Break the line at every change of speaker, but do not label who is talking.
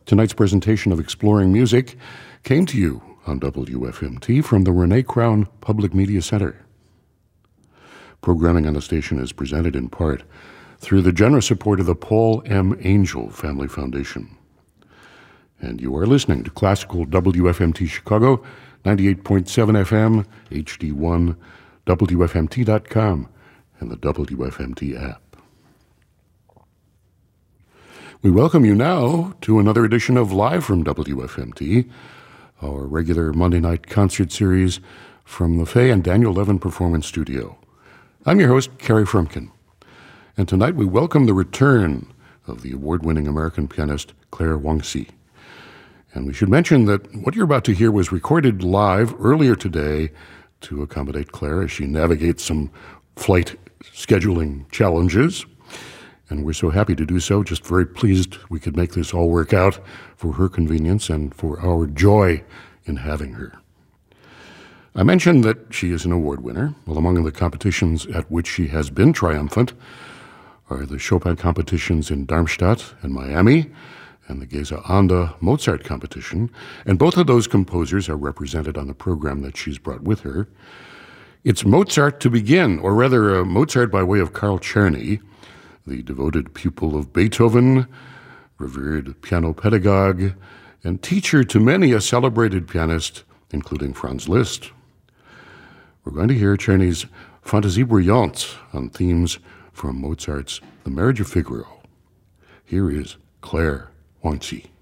Tonight's presentation of Exploring Music came to you on WFMT from the Renee Crown Public Media Center. Programming on the station is presented in part through the generous support of the Paul M. Angel Family Foundation. And you are listening to Classical WFMT Chicago, 98.7 FM, HD1, WFMT.com, and the WFMT app. We welcome you now to another edition of Live from WFMT, our regular Monday night concert series from the Faye and Daniel Levin Performance Studio. I'm your host, Kerry Frumkin, and tonight we welcome the return of the award-winning American pianist Claire Wangci. And we should mention that what you're about to hear was recorded live earlier today to accommodate Claire as she navigates some flight scheduling challenges. And we're so happy to do so, just very pleased we could make this all work out for her convenience and for our joy in having her. I mentioned that she is an award winner. Well, among the competitions at which she has been triumphant are the Chopin competitions in Darmstadt and Miami and the Gesa Anda Mozart competition. And both of those composers are represented on the program that she's brought with her. It's Mozart to begin, or rather Mozart by way of Carl Czerny, the devoted pupil of Beethoven, revered piano pedagogue, and teacher to many a celebrated pianist, including Franz Liszt. We're going to hear Czerny's Fantasie Brillante on themes from Mozart's The Marriage of Figaro. Here is Claire Wangci.